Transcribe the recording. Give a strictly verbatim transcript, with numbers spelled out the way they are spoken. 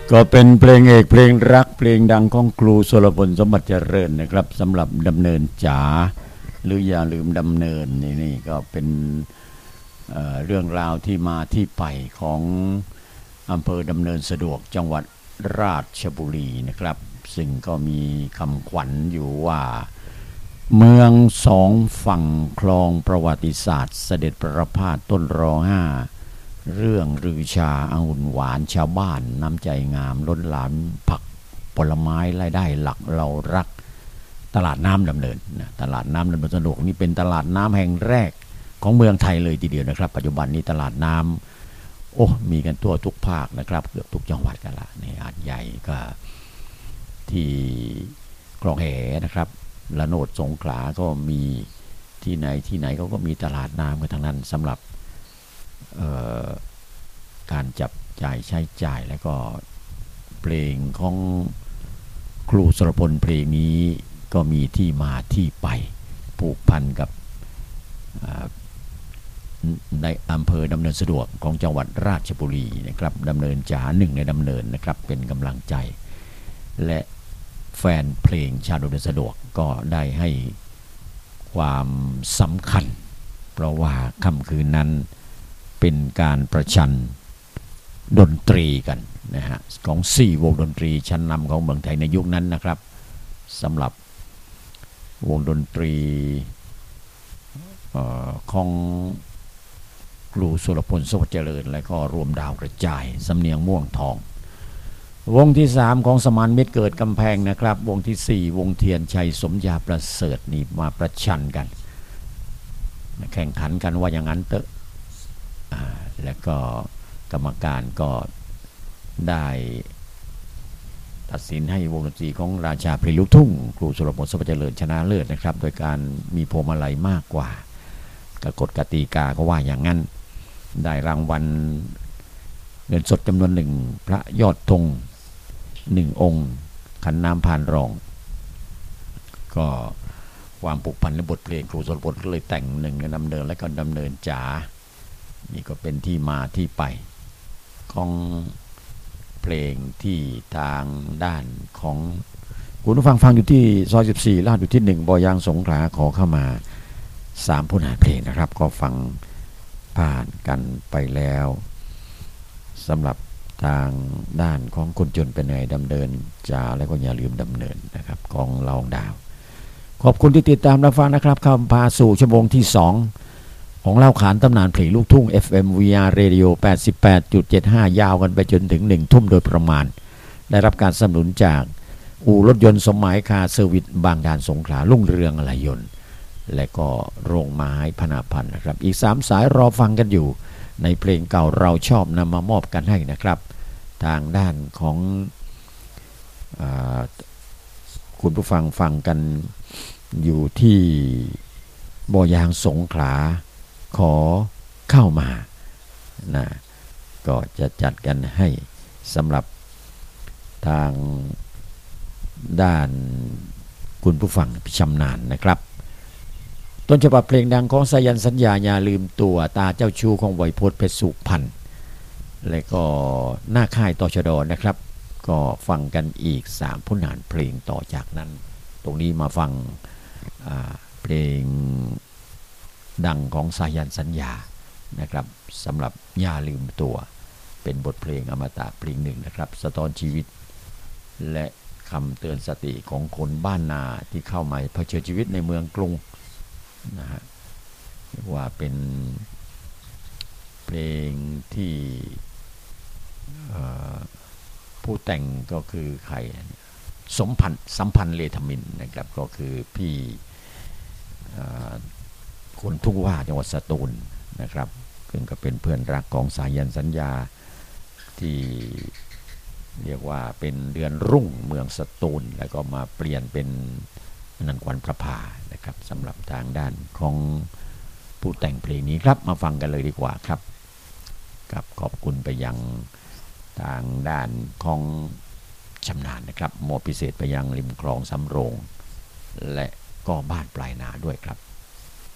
ก็เป็นเพลงเอกเพลงรักเพลงดังของครูสุรพลสมบัติเจริญนะครับสำหรับดำเนินจ๋าหรืออย่าลืมดำเนินนี่นี่ก็เป็นเอ่อเรื่องราวที่มาที่ไปของอำเภอดำเนินสะดวกจังหวัดราชบุรีนะครับซึ่งก็มีคำขวัญอยู่ว่าเมืองสองฝั่งคลองประวัติศาสตร์เสด็จประพาสต้นรอห้าเรื่องรือชาองุ่นหวานชาวบ้านน้ำใจงามล้นหลามผักผลไม้รายได้หลักเรารักตลาดน้ำดำเนินนะตลาดน้ำดำเนินสะดวกนี่เป็นตลาดน้ำแห่งแรกของเมืองไทยเลยทีเดียวนะครับปัจจุบันนี้ตลาดน้ำโอ้มีกันทั่วทุกภาคนะครับเกือบทุกจังหวัดกันละในหาดใหญ่ก็ที่คลองแหนะครับละโนดสงขลาก็มีที่ไหนที่ไหนเขาก็มีตลาดน้ำกันทั้งนั้นสำหรับการจับจ่ายใช้จ่ายและก็เพลงของครูสุรพลเพลงนี้ก็มีที่มาที่ไปผูกพันกับในอำเภอดำเนินสะดวกของจังหวัดราชบุรีนะครับดำเนินจ๋าหนึ่งในดำเนินนะครับเป็นกำลังใจและแฟนเพลงชาวดำเนินสะดวกก็ได้ให้ความสำคัญเพราะว่าค่ำคืนนั้นเป็นการประชันดนตรีกันนะฮะของสี่วงดนตรีชั้นนำของเมืองไทยในยุคนั้นนะครับสำหรับวงดนตรีของครูสุรพลสวัสดิ์เจริญและก็รวมดาวกระจายสำเนียงม่วงทองวงที่สามของสมานมิตรเกิดกำแพงนะครับวงที่สี่วงเทียนชัยสมยาประเสริฐนี่มาประชันกันแข่งขันกันว่าอย่างนั้นเตอะแล้วก็กรรมการก็ได้ตัดสินให้วงดนตรีของราชาเพลงลูกทุ่งครูสุรพลสวัสดิ์เจริญชนะเลิศนะครับโดยการมีพวงมาลัยมากกว่ากฎกติกาก็ว่าอย่างนั้นได้รางวัลเงินสดจำนวนหนึ่งพระยอดธงหนึ่งองค์ขันน้ำพานรองก็ความผูกพันและบทเพลงครูสุรพลก็เลยแต่งหนึ่งดำเนินและก็ดำเนินจ๋านี่ก็เป็นที่มาที่ไปของเพลงที่ทางด้านของคุณผู้ฟังฟังอยู่ที่ซอยสิบสี่ลาดอยู่ที่หนึ่งบ่อยางสงขลาขอเข้ามาสามผู้หาเพลงนะครับก็ฟังผ่านกันไปแล้วสำหรับทางด้านของคนจนเป็นไงดำเนินจ๋าและก็อย่าลืมดำเนินนะครับของลองดาวขอบคุณที่ติดตามรับฟังนะครับเข้าพาสู่ชั่วโมงที่สองของเล่าขานตำนานเพลงลูกทุ่ง เอฟ เอ็ม วี อาร์ Radio แปดสิบแปดจุดเจ็ดห้า ยาวกันไปจนถึงหนึ่งทุ่มโดยประมาณได้รับการสนับสนุนจากอู่รถยนต์สมหมายคาร์เซอร์วิสบางด่านสงขลารุ่งเรืองอะไหล่ยนต์และก็โรงไม้พนาพันธ์นะครับอีกสามสายรอฟังกันอยู่ในเพลงเก่าเราชอบนำมามอบกันให้นะครับทางด้านของอ่าคุณผู้ฟังฟังกันอยู่ที่บ่อยางสงขลาขอเข้ามานะก็จะจัดกันให้สำหรับทางด้านคุณผู้ฟังชำนาญนะครับต้นฉบับเพลงดังของสายันสัญญาอย่าลืมตัวตาเจ้าชู้ของไวยพจน์เพชรสุพรรณและก็หน้าค่ายตชดนะครับก็ฟังกันอีกสามผลงานเพลงต่อจากนั้นตรงนี้มาฟังเพลงดังของสายันสัญญานะครับสำหรับอย่าลืมตัวเป็นบทเพลงอมตะเพลงหนึ่งนะครับสะท้อนชีวิตและคำเตือนสติของคนบ้านนาที่เข้ามาเผชิญชีวิตในเมืองกรุงนะฮะเรียกว่าเป็นเพลงที่ผู้แต่งก็คือใครสมพันธ์สัมพันธ์เลธมินนะครับก็คือพี่คนทุ่งว่าจังหวัดสตูลนะครับซึ่งก็เป็นเพื่อนรักของสายันสัญญาที่เรียกว่าเป็นเดือนรุ่งเมืองสตูลแล้วก็มาเปลี่ยนเป็นนันควันพระพานะครับสำหรับทางด้านของผู้แต่งเพลงนี้ครับมาฟังกันเลยดีกว่าครับกับขอบคุณไปยังทางด้านของชำนาญนะครับมอบพิเศษไปยังริมคลองสำโรงและก็บ้านปลายนาด้วยครับ